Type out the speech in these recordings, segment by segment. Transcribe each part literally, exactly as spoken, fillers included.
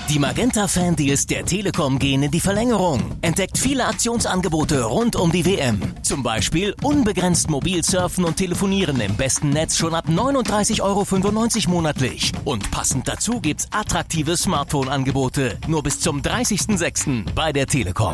Die Magenta-Fan-Deals der Telekom gehen in die Verlängerung. Entdeckt viele Aktionsangebote rund um die W M. Zum Beispiel unbegrenzt mobil surfen und telefonieren im besten Netz schon ab neununddreißig Euro fünfundneunzig monatlich. Und passend dazu gibt's attraktive Smartphone-Angebote. Nur bis zum dreißigsten sechsten bei der Telekom.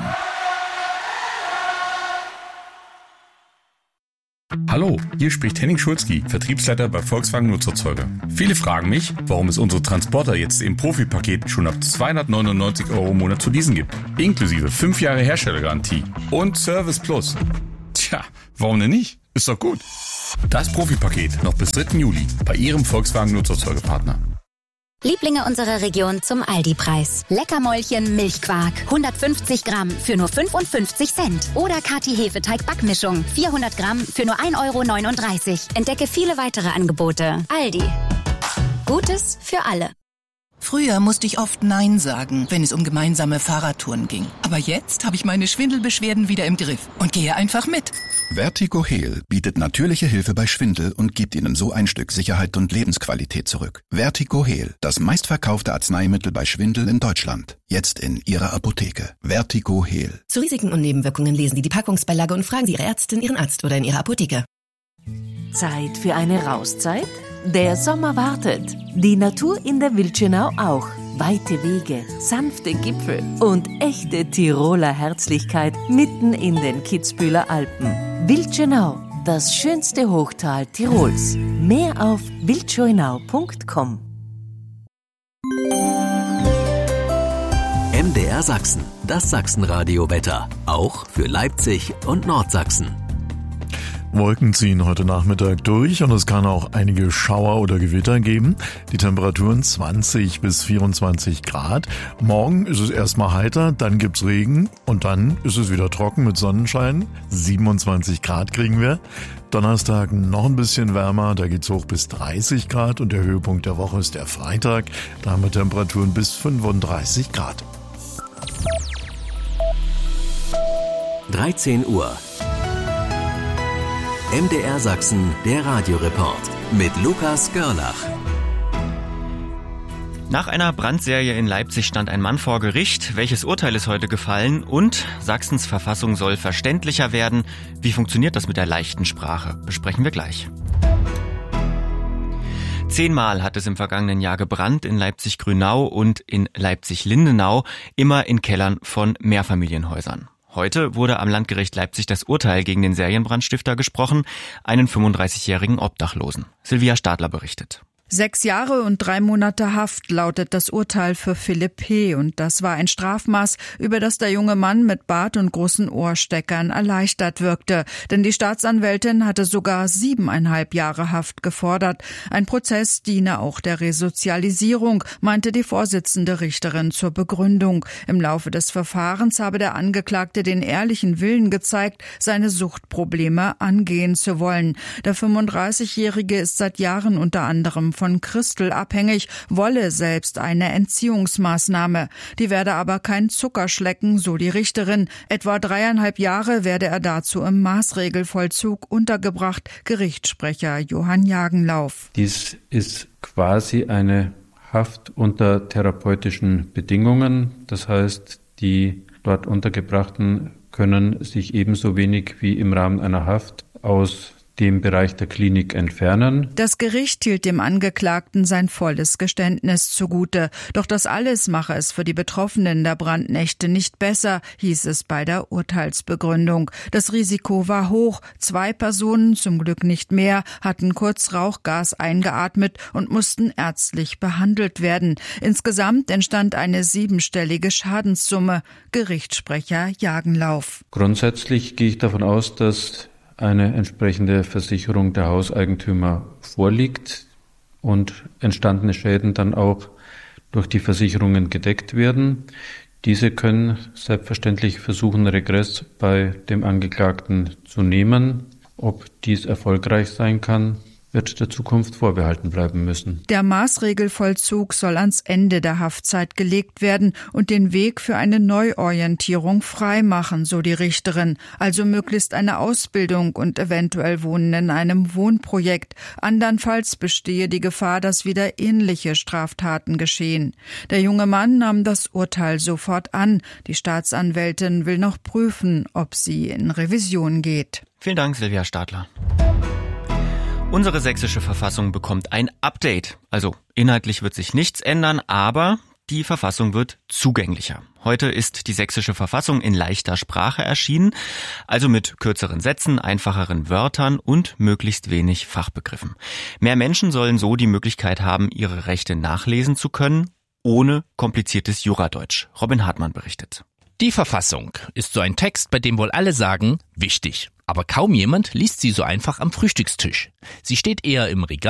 Hallo, hier spricht Henning Schulzki, Vertriebsleiter bei Volkswagen Nutzerzeuger. Viele fragen mich, warum es unsere Transporter jetzt im Profi-Paket schon ab zweihundertneunundneunzig Euro im Monat zu leasen gibt. Inklusive fünf Jahre Herstellergarantie und Service Plus. Tja, warum denn nicht? Ist doch gut. Das Profi-Paket noch bis dritten Juli bei Ihrem Volkswagen Nutzerzeugerpartner. Lieblinge unserer Region zum Aldi-Preis. Leckermäulchen Milchquark, hundertfünfzig Gramm für nur fünfundfünfzig Cent. Oder Kati Hefeteig-Backmischung, vierhundert Gramm für nur ein Euro neununddreißig. Entdecke viele weitere Angebote. Aldi. Gutes für alle. Früher musste ich oft Nein sagen, wenn es um gemeinsame Fahrradtouren ging. Aber jetzt habe ich meine Schwindelbeschwerden wieder im Griff und gehe einfach mit. Vertigo Heal bietet natürliche Hilfe bei Schwindel und gibt Ihnen so ein Stück Sicherheit und Lebensqualität zurück. Vertigo Heal, das meistverkaufte Arzneimittel bei Schwindel in Deutschland. Jetzt in Ihrer Apotheke. Vertigo Heal. Zu Risiken und Nebenwirkungen lesen Sie die Packungsbeilage und fragen Sie Ihre Ärztin, Ihren Arzt oder in Ihrer Apotheke. Zeit für eine Rauszeit? Der Sommer wartet. Die Natur in der Wildschönau auch. Weite Wege, sanfte Gipfel und echte Tiroler Herzlichkeit mitten in den Kitzbüheler Alpen. Wildschönau, das schönste Hochtal Tirols. Mehr auf wildschönau punkt com. M D R Sachsen, das Sachsenradio-Wetter. Auch für Leipzig und Nordsachsen. Wolken ziehen heute Nachmittag durch und es kann auch einige Schauer oder Gewitter geben. Die Temperaturen zwanzig bis vierundzwanzig Grad. Morgen ist es erstmal heiter, dann gibt's Regen und dann ist es wieder trocken mit Sonnenschein. siebenundzwanzig Grad kriegen wir. Donnerstag noch ein bisschen wärmer, da geht's hoch bis dreißig Grad und der Höhepunkt der Woche ist der Freitag. Da haben wir Temperaturen bis fünfunddreißig Grad. dreizehn Uhr. M D R Sachsen, der Radioreport mit Lukas Görlach. Nach einer Brandserie in Leipzig stand ein Mann vor Gericht. Welches Urteil ist heute gefallen? Und Sachsens Verfassung soll verständlicher werden. Wie funktioniert das mit der leichten Sprache? Besprechen wir gleich. Zehnmal hat es im vergangenen Jahr gebrannt in Leipzig-Grünau und in Leipzig-Lindenau, immer in Kellern von Mehrfamilienhäusern. Heute wurde am Landgericht Leipzig das Urteil gegen den Serienbrandstifter gesprochen, einen fünfunddreißigjährigen Obdachlosen. Silvia Stadler berichtet. Sechs Jahre und drei Monate Haft lautet das Urteil für Philipp P. Und das war ein Strafmaß, über das der junge Mann mit Bart und großen Ohrsteckern erleichtert wirkte. Denn die Staatsanwältin hatte sogar siebeneinhalb Jahre Haft gefordert. Ein Prozess diene auch der Resozialisierung, meinte die Vorsitzende Richterin zur Begründung. Im Laufe des Verfahrens habe der Angeklagte den ehrlichen Willen gezeigt, seine Suchtprobleme angehen zu wollen. Der fünfunddreißigjährige ist seit Jahren unter anderem von Christel abhängig, wolle selbst eine Entziehungsmaßnahme. Die werde aber kein Zuckerschlecken, so die Richterin. Etwa dreieinhalb Jahre werde er dazu im Maßregelvollzug untergebracht, Gerichtssprecher Johann Jagenlauf. Dies ist quasi eine Haft unter therapeutischen Bedingungen. Das heißt, die dort Untergebrachten können sich ebenso wenig wie im Rahmen einer Haft aus dem Bereich der Klinik entfernen. Das Gericht hielt dem Angeklagten sein volles Geständnis zugute. Doch das alles mache es für die Betroffenen der Brandnächte nicht besser, hieß es bei der Urteilsbegründung. Das Risiko war hoch. Zwei Personen, zum Glück nicht mehr, hatten kurz Rauchgas eingeatmet und mussten ärztlich behandelt werden. Insgesamt entstand eine siebenstellige Schadenssumme. Gerichtssprecher Jagenlauf. Grundsätzlich gehe ich davon aus, dass eine entsprechende Versicherung der Hauseigentümer vorliegt und entstandene Schäden dann auch durch die Versicherungen gedeckt werden. Diese können selbstverständlich versuchen, Regress bei dem Angeklagten zu nehmen. Ob dies erfolgreich sein kann, wird der Zukunft vorbehalten bleiben müssen. Der Maßregelvollzug soll ans Ende der Haftzeit gelegt werden und den Weg für eine Neuorientierung freimachen, so die Richterin. Also möglichst eine Ausbildung und eventuell Wohnen in einem Wohnprojekt. Andernfalls bestehe die Gefahr, dass wieder ähnliche Straftaten geschehen. Der junge Mann nahm das Urteil sofort an. Die Staatsanwältin will noch prüfen, ob sie in Revision geht. Vielen Dank, Silvia Stadler. Unsere sächsische Verfassung bekommt ein Update. Also inhaltlich wird sich nichts ändern, aber die Verfassung wird zugänglicher. Heute ist die sächsische Verfassung in leichter Sprache erschienen, also mit kürzeren Sätzen, einfacheren Wörtern und möglichst wenig Fachbegriffen. Mehr Menschen sollen so die Möglichkeit haben, ihre Rechte nachlesen zu können, ohne kompliziertes Juradeutsch. Robin Hartmann berichtet. Die Verfassung ist so ein Text, bei dem wohl alle sagen, wichtig. Aber kaum jemand liest sie so einfach am Frühstückstisch. Sie steht eher im Regal